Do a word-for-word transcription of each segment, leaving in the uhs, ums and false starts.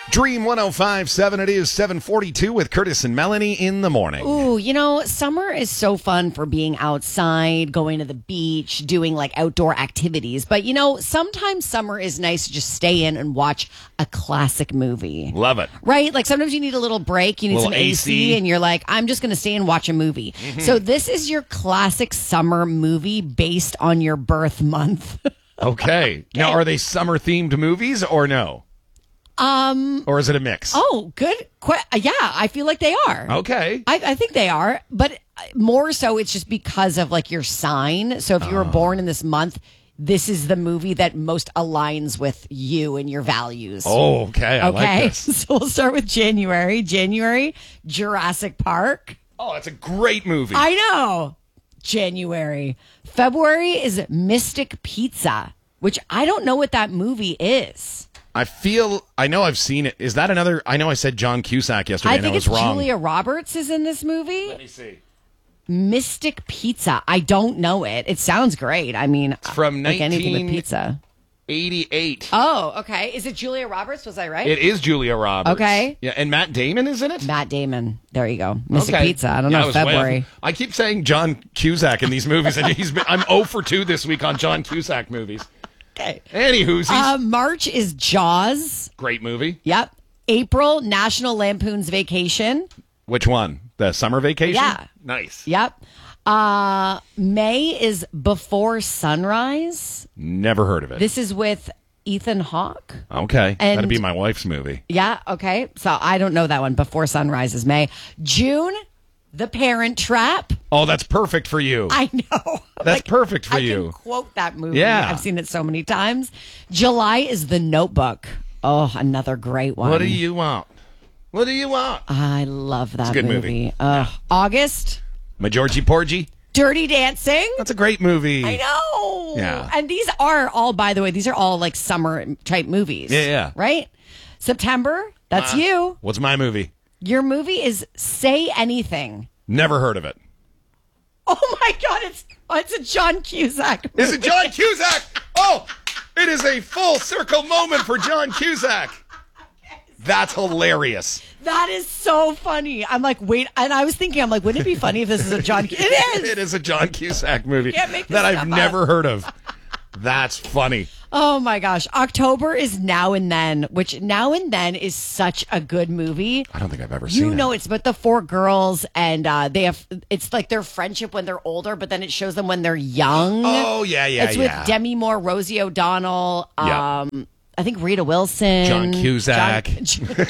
Dream one oh five point seven, it is seven forty-two with Curtis and Melanie in the morning. Ooh, you know, summer is so fun for being outside, going to the beach, doing like outdoor activities. But, you know, sometimes summer is nice to just stay in and watch a classic movie. Love it. Right? Like sometimes you need a little break, you need Little some A C, A C. and you're like, I'm just going to stay and watch a movie. Mm-hmm. So this is your classic summer movie based on your birth month. Okay. Now, are they summer-themed movies or no? Um, or is it a mix? Oh, good. Qu- yeah, I feel like they are. Okay. I, I think they are, but more so it's just because of like your sign. So if you were born in this month, this is the movie that most aligns with you and your values. Oh, okay. I okay. like this. So we'll start with January. January, Jurassic Park. Oh, that's a great movie. I know. January. February is Mystic Pizza, which I don't know what that movie is. I feel, I know I've seen it. Is that another, I know I said John Cusack yesterday I and think I was it's wrong. Julia Roberts is in this movie. Let me see. Mystic Pizza. I don't know it. It sounds great. I mean, It's from like anything with pizza. eighty-eight. Oh, okay. Is it Julia Roberts? Was I right? It is Julia Roberts. Okay. Yeah, and Matt Damon is in it? Matt Damon. There you go. Mystic Okay. Pizza. I don't Yeah, know. I was way February. off. I keep saying John Cusack in these movies, and he's been, I'm zero for two this week on John Cusack movies. Okay. Anywho's, Uh, March is Jaws. great movie. Yep. April, National Lampoon's Vacation. Which one? The summer vacation? Yeah. Nice. Yep. Uh, May is Before Sunrise. Never heard of it. This is with Ethan Hawke. Okay. And- That'd be my wife's movie. Yeah, okay. So I don't know that one. Before Sunrise is May. June, The Parent Trap. Oh, that's perfect for you. I know. That's perfect for I you. can quote that movie. Yeah. I've seen it so many times. July is The Notebook. Oh, another great one. What do you want? What do you want? I love that a good movie. movie. Ugh. August, Majorgy Porgy? Dirty Dancing. That's a great movie. I know. Yeah. And these are all, by the way, these are all like summer type movies. Yeah, yeah. Right? September, that's Uh, you. What's my movie? Your movie is Say Anything. Never heard of it. Oh my God, it's it's a John Cusack movie. Is it John Cusack? Oh, it is a full circle moment for John Cusack. That's hilarious. That is so funny. I'm like, wait, and I was thinking, I'm like, wouldn't it be funny if this is a John? It is. It is a John Cusack movie Can't make this that I've stuff never up. heard of. That's funny. Oh my gosh, October is Now and Then, which Now and Then is such a good movie. I don't think I've ever seen You it. know, it's about the four girls, and uh, they have. It's like their friendship when they're older, but then it shows them when they're young. Oh, yeah, yeah, It's yeah. with Demi Moore, Rosie O'Donnell. Yeah. Um, I think Rita Wilson, John Cusack. John-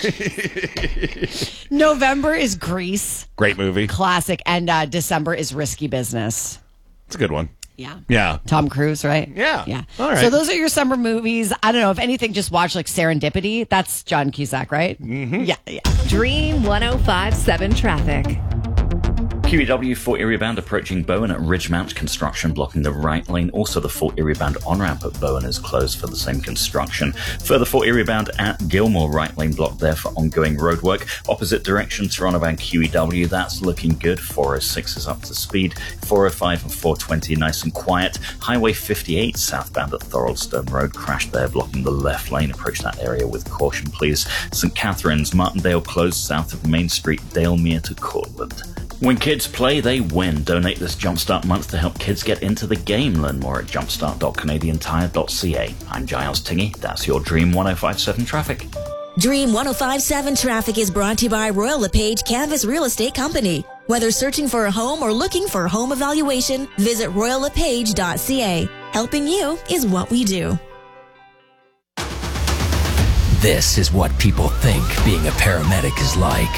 November is Grease, Great movie. classic, and uh, December is Risky Business. It's a good one. Yeah. Yeah. Tom Cruise, right? Yeah. Yeah. All right. So those are your summer movies. I don't know. If anything, just watch like Serendipity. That's John Cusack, right? Mm-hmm. Yeah. Yeah. Dream one oh five point seven traffic. Q E W Fort Erie Bound approaching Bowen at Ridgemount, construction blocking the right lane. Also, the Fort Erie Bound on-ramp at Bowen is closed for the same construction. Further, Fort Erie Bound at Gilmore, right lane blocked there for ongoing roadwork. Opposite direction, Toronto bound Q E W, that's looking good. four oh six is up to speed. four oh five and four twenty nice and quiet. Highway fifty-eight southbound at Thoroldstone Road, crashed there, blocking the left lane. Approach that area with caution, please. Saint Catharines, Martindale closed south of Main Street, Dalemere to Cortland. When kids play, they win. Donate this Jumpstart month to help kids get into the game. Learn more at jumpstart dot canadian tire dot c a. I'm Giles Tingy. That's your Dream one oh five point seven traffic. Dream one oh five point seven traffic is brought to you by Royal LePage Canvas Real Estate Company. Whether searching for a home or looking for a home evaluation, visit royal lepage dot c a. Helping you is what we do. This is what people think being a paramedic is like.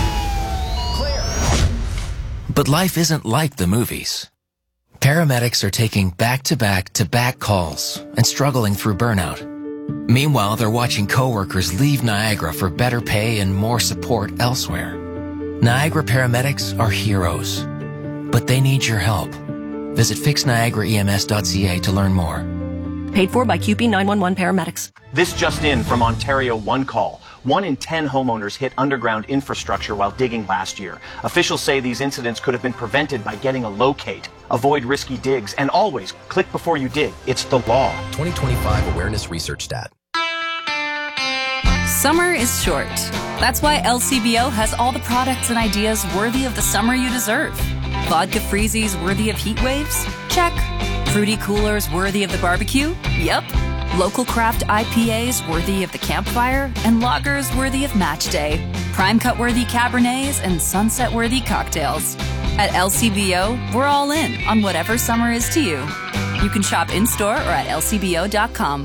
But life isn't like the movies. Paramedics are taking back-to-back-to-back calls and struggling through burnout. Meanwhile, they're watching coworkers leave Niagara for better pay and more support elsewhere. Niagara paramedics are heroes, but they need your help. Visit fix niagara e m s dot c a to learn more. Paid for by Q P nine one one paramedics. This just in from Ontario One Call. One in ten homeowners hit underground infrastructure while digging last year. Officials say these incidents could have been prevented by getting a locate. Avoid risky digs and always click before you dig. It's the law. twenty twenty-five Awareness Research Stat. Summer is short. That's why L C B O has all the products and ideas worthy of the summer you deserve. Vodka freezies worthy of heat waves? Check. Fruity coolers worthy of the barbecue? Yep. Local craft I P As worthy of the campfire? And lagers worthy of match day. Prime cut worthy Cabernets and sunset worthy cocktails. At L C B O, we're all in on whatever summer is to you. You can shop in-store or at L C B O dot com.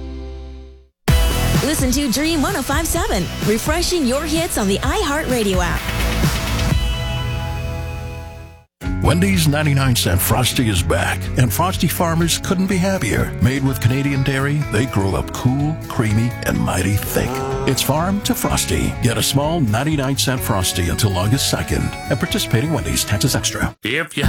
Listen to Dream one oh five point seven, refreshing your hits on the iHeartRadio app. Wendy's ninety-nine cent Frosty is back, and Frosty farmers couldn't be happier. Made with Canadian dairy, they grow up cool, creamy, and mighty thick. It's farm to Frosty. Get a small ninety-nine cent Frosty until August second at participating Wendy's, Texas Extra. If you